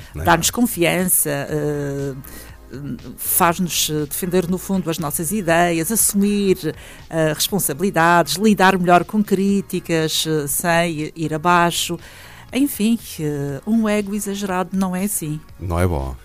não é? Dá-nos confiança, faz-nos defender, no fundo, as nossas ideias, assumir responsabilidades, lidar melhor com críticas, sem ir abaixo. Enfim, um ego exagerado não é assim. Não é bom.